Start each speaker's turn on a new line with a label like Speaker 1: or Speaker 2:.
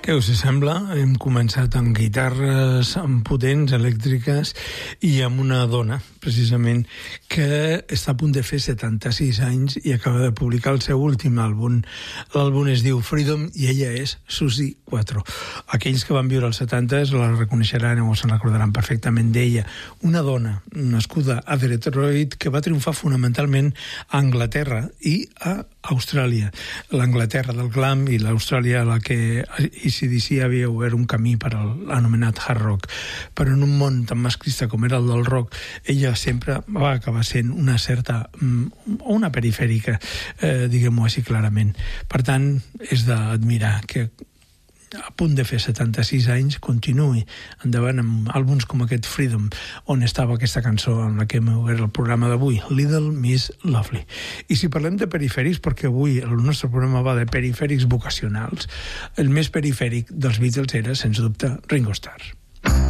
Speaker 1: Què us sembla? Hem començat amb guitarres amb potents, elèctriques, i amb una dona, precisament, que està a punt de fer 76 anys i acaba de publicar el seu últim àlbum. L'àlbum es diu Freedom i ella és Suzi Quatro. Aquells que van viure als 70 la reconeixeran o se'n recordaran perfectament d'ella. Una dona nascuda a Detroit que va triomfar fonamentalment a Anglaterra i a Austràlia. L'Anglaterra del glam i l'Austràlia a la que AC/DC havia obert un camí per a l'anomenat hard rock. Però en un món tan masclista com era el del rock, ella sempre va acabar sent una certa, o una perifèrica, diguem-ho així clarament. Per tant, és d'admirar que a punt de fer 76 anys continuï endavant amb àlbums com aquest Freedom, on estava aquesta cançó en la que hem obert el programa d'avui, Little Miss Lovely. I si parlem de perifèrics, perquè avui el nostre programa va de perifèrics vocacionals, el més perifèric dels Beatles era, sens dubte, Ringo Starr.